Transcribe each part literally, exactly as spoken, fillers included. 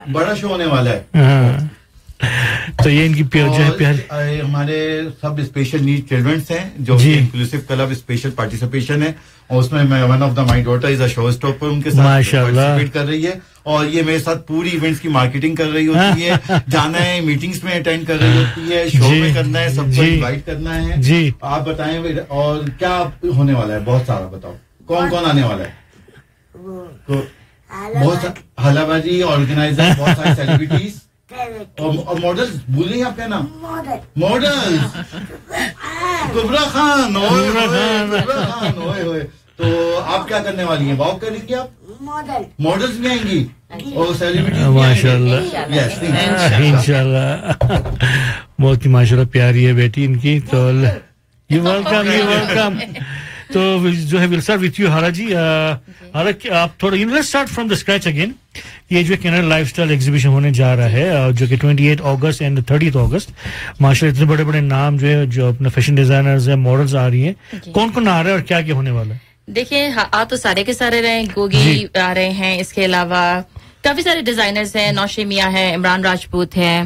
बड़ा शो होने वाला है. तो ये इनकी प्यार जो है प्यार हमारे सब स्पेशल नीड चिल्ड्रंस हैं जो इंक्लूसिव क्लब स्पेशल पार्टिसिपेशन है और उसमें मैं one of the my daughter is a show stopper उनके साथ पार्टिसिपेट कर रही है और ये मेरे साथ पूरी इवेंट्स की मार्केटिंग कर रही होती है. जाना है मीटिंग्स में अटेंड कर रही होती है, शो में करना है, सबको इनवाइट करना है जी. आप बताएं और क्या होने वाला है? बहुत सारा बताओ कौन कौन आने वाला है. तो बहुत हलाबाजी ऑर्गेनाइजर बहुत सारे सेलिब्रिटीज और मॉडल्स भूल नहीं आप क्या नाम मॉडल्स कुबरा खान कुबरा खान ओए होए. तो आप क्या करने वाली हैं? वॉक करेंगी आप? मॉडल मॉडल्स भी आएंगी और सेलिब्रिटीज माशाल्लाह. यस इंशाल्लाह. बहुत ही माशाल्लाह प्यारी है बेटी इनकी. तो यू वेलकम यू वेलकम. तो जो है विल स्टार्ट विथ यू हाला जी. हाला आप थोड़ा you let's start from the scratch again. ये जो कनाडा लाइफस्टाइल एग्जीबिशन होने जा रहा है जो कि अट्ठाईस अगस्त एंड तीस अगस्त. माशाल्लाह इतने बड़े बड़े नाम जो है जो अपने फैशन डिजाइनर्स हैं मॉडल्स आ रही हैं. कौन कौन आ रहा है और क्या क्या होने वाला है? देखिए आ तो सारे के सारे रहे. गोगी आ रहे हैं. इसके अलावा काफी सारे डिजाइनर्स हैं. नौशे मियां है, इमरान राजपूत है,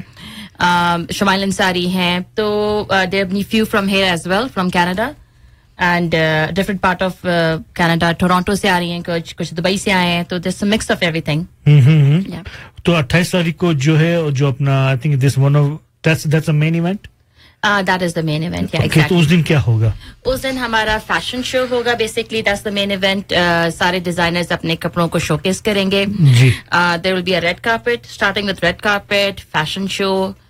शमाइल अंसारी हैं. तो there are few from here as well from Canada and uh, different part of uh, Canada. Toronto से आ रही हैं कुछ कुछ दुबई से आए हैं. तो there's a mix of everything. mm-hmm. yeah. तो अट्ठाईस तारीख को जो है जो अपना I think this one of that's that's a main event. Uh, that is the main event. Yeah, okay, exactly. तो उस दिन क्या होगा? उस दिन हमारा फैशन शो होगा. Basically that's the main event. uh, सारे डिजाइनर्स अपने कपड़ों को शोकेस करेंगे जी. uh, there will be a red carpet starting with red carpet, fashion show,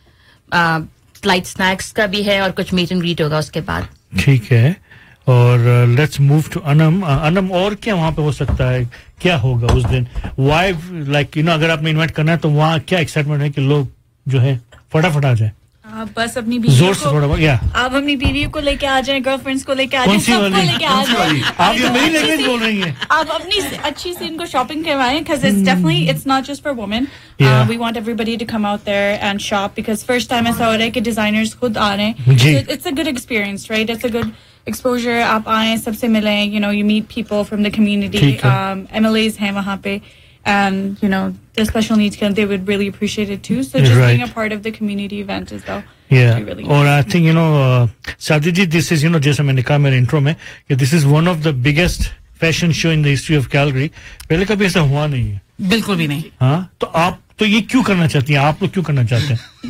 uh, light snacks का भी है और कुछ meet and greet होगा उसके बाद. ठीक है. और let's move to Anam. Anam और क्या वहाँ पे हो सकता है? क्या होगा उस दिन? वाई लाइक यू नो अगर आपने इन्वाइट करना है तो वहाँ क्या एक्साइटमेंट है कि लोग जो है फटाफट आ जाए? आप बस अपनी बीवी जोर से थोड़ा या आप अपनी बीवी को लेके आ जाएं, गर्लफ्रेंड्स को लेके आ जाएं, सबको लेके आ जाएं. आप ये मेरी लैंग्वेज बोल रही हैं. आप अपनी अच्छी से इनको शॉपिंग करवाएं because it's definitely it's not just for women. Yeah. Uh, we want everybody to come out there and shop because first time ऐसा हो रहा है कि designers खुद आ रहे हैं. So it's a good experience, right? It's a good exposure. आप आएं, सबसे मिलें. You know, you meet people from the community. Um, M L As हैं वहाँ पे. And you know the special needs kids, they would really appreciate it too. So just right. being a part of the community event as well. Yeah. Really or nice. I think you know, uh, Sadhiji, this is you know जैसा मैंने कहा मेरे intro में कि this is one of the biggest fashion show in the history of Calgary. पहले कभी ऐसा हुआ नहीं है. बिल्कुल भी नहीं. हाँ तो आप तो ये क्यों करना चाहती हैं? आप लोग क्यों करना चाहते हैं?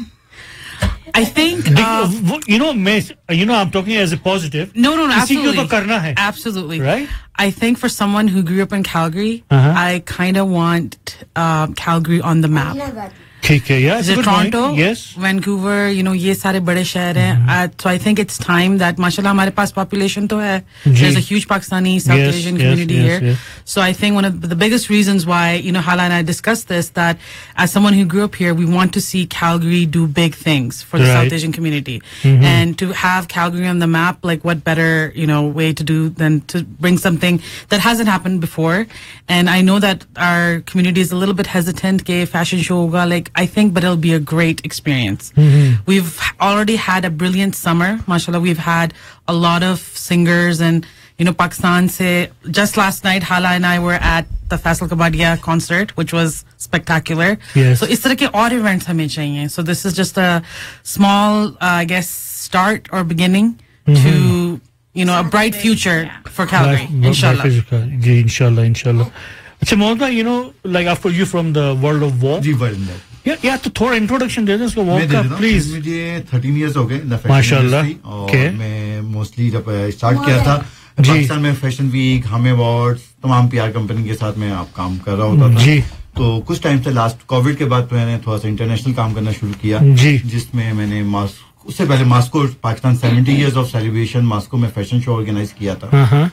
I think uh, you know, you know, I'm talking as a positive. No, no, no, absolutely. तो करना है. Absolutely, right? I think for someone who grew up in Calgary, uh-huh. I kind of want uh, Calgary on the map. ठीक है, yeah, it's Toronto, yes, Vancouver, you know, ये सारे बड़े शहर हैं. Uh, so I think it's time that, mashallah, हमारे पास population तो है. There's a huge Pakistani South yes, Asian yes, community yes, here. Yes. So I think one of the biggest reasons why, you know, Hala and I discussed this, that as someone who grew up here, we want to see Calgary do big things for the right. South Asian community. Mm-hmm. And to have Calgary on the map, like what better, you know, way to do than to bring something that hasn't happened before. And I know that our community is a little bit hesitant, ke fashion show hoga, like, I think, but it'll be a great experience. Mm-hmm. We've already had a brilliant summer. MashaAllah, we've had a lot of singers and, you know, Pakistan se, just last night, Hala and I were at the Faisal Kabadia concert, which was spectacular. Yes. So, is tarah ke aur events hame chahiye. So, this is just a small, uh, I guess, start or beginning mm-hmm. to, you know, a bright future yeah. for Calgary, Life, inshallah. Ji, inshallah, inshallah. Achha, Mohammed, you know, like after you from the world of war. Ji, world of war. Yeah, yeah, तो थोड़ा introduction दे दें इसको walk का please. मुझे thirteen years हो गए the fashion माशाल्लाह. और मैं मोस्टली जब स्टार्ट किया था पाकिस्तान में फैशन वीक, हम अवार्ड्स, तमाम पीआर कंपनी के साथ मैं आप काम कर रहा होता था. जी. तो कुछ टाइम से लास्ट कोविड के बाद मैंने थोड़ा सा इंटरनेशनल काम करना शुरू किया. जी. जिसमें मैंने मास्को, उससे पहले Moscow Pakistan seventy years of celebration Moscow में फैशन शो ऑर्गेनाइज किया था.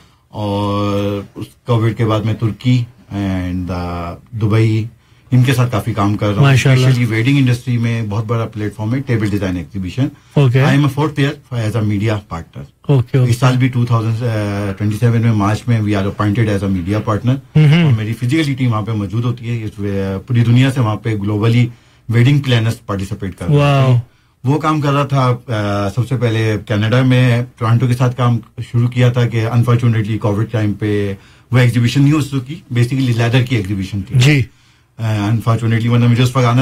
और उस कोविड के बाद मैं तुर्की एंड दुबई इनके साथ काफी काम कर रहा हूँ. स्पेशली वेडिंग इंडस्ट्री में बहुत बड़ा प्लेटफॉर्म है table design exhibition. I am a fourth player as a media partner. Okay, okay. इस साल भी टू थाउजेंड ट्वेंटी सेवन में मार्च में we are appointed as a media partner. और मेरी फिजिकली टीम वहाँ पे मौजूद होती है. पूरी दुनिया से वहाँ पे ग्लोबली वेडिंग प्लानर्स पार्टिसिपेट कर रहे हैं. वो काम कर रहा था. uh, सबसे पहले कनाडा में टोरंटो के साथ काम शुरू किया था कि अनफॉर्चुनेटली कोविड टाइम पे वो एग्जीबिशन नहीं हो सकी. बेसिकली लेदर की एग्जीबिशन थी. जी. अनफॉर्चुनेटली, वरना मुझे उस पर आना